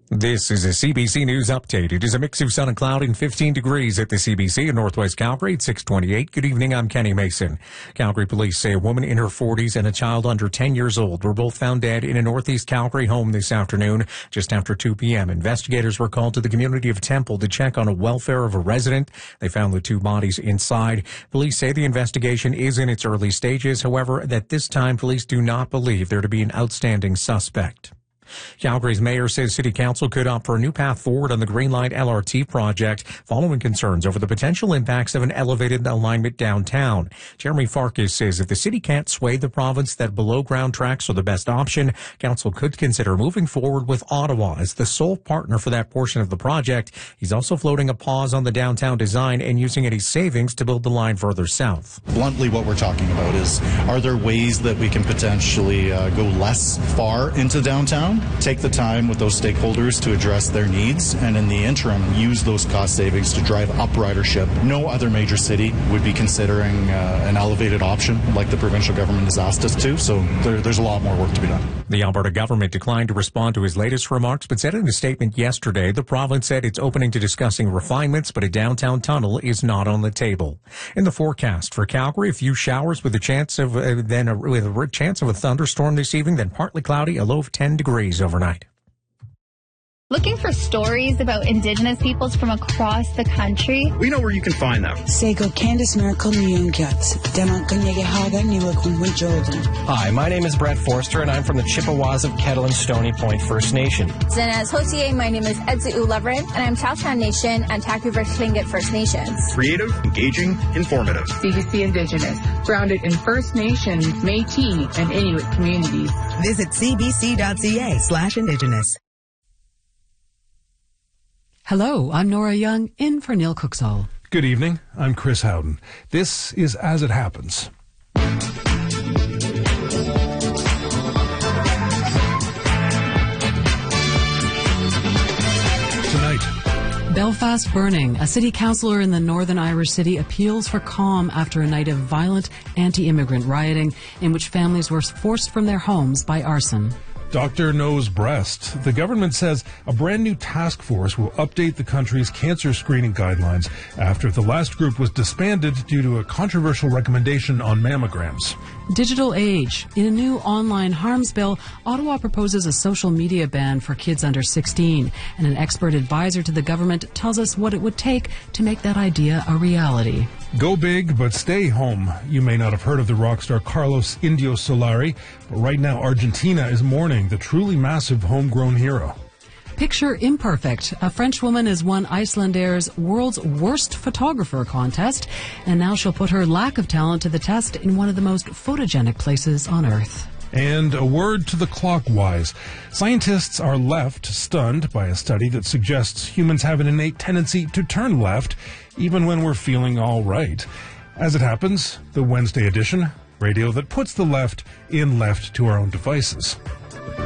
This is a CBC News Update. It is a mix of sun and cloud and 15 degrees at the CBC in Northwest Calgary at 628. Good evening, I'm Kenny Mason. Calgary police say a woman in her 40s and a child under 10 years old were both found dead in a Northeast Calgary home this afternoon, just after 2 p.m. Investigators were called to the community of Temple to check on the welfare of a resident. They found the two bodies inside. Police say the investigation is in its early stages. However, at this time, police do not believe there to be an outstanding suspect. Calgary's mayor says City Council could opt for a new path forward on the Green Line LRT project following concerns over the potential impacts of an elevated alignment downtown. Jeremy Farkas says if the city can't sway the province that below-ground tracks are the best option, Council could consider moving forward with Ottawa as the sole partner for that portion of the project. He's also floating a pause on the downtown design and using any savings to build the line further south. Bluntly, what we're talking about is, are there ways that we can potentially go less far into downtown? Take the time with those stakeholders to address their needs, and in the interim, use those cost savings to drive up ridership. No other major city would be considering an elevated option like the provincial government has asked us to, so there's a lot more work to be done. The Alberta government declined to respond to his latest remarks, but said in a statement yesterday the province said it's opening to discussing refinements, but a downtown tunnel is not on the table. In the forecast for Calgary, a few showers with a chance of a thunderstorm this evening, then partly cloudy, a low of 10 degrees overnight. Looking for stories about Indigenous peoples from across the country? We know where you can find them. Hi, my name is Brett Forster, and I'm from the Chippewas of Kettle and Stony Point First Nation. And as Hotier, my name is Edzu Ulevrin, and I'm Tahltan Nation and Taku-River Tlingit First Nations. Creative, engaging, informative. CBC Indigenous, grounded in First Nations, Métis, and Inuit communities. Visit cbc.ca/Indigenous. Hello, I'm Nora Young, in for Neil Cooksall. Good evening, I'm Chris Howden. This is As It Happens. Tonight, Belfast burning. A city councillor in the Northern Irish city appeals for calm after a night of violent anti-immigrant rioting in which families were forced from their homes by arson. Doctor Knows Breast. The government says a brand new task force will update the country's cancer screening guidelines after the last group was disbanded due to a controversial recommendation on mammograms. Digital age. In a new online harms bill, Ottawa proposes a social media ban for kids under 16, and an expert advisor to the government tells us what it would take to make that idea a reality. Go big, but stay home. You may not have heard of the rock star Carlos Indio Solari, but right now Argentina is mourning the truly massive homegrown hero. Picture Imperfect. A French woman has won Icelandaire's World's Worst Photographer contest, and now she'll put her lack of talent to the test in one of the most photogenic places on Earth. And a word to the clockwise. Scientists are left stunned by a study that suggests humans have an innate tendency to turn left, even when we're feeling all right. As it happens, the Wednesday edition, radio that puts the left in left to our own devices.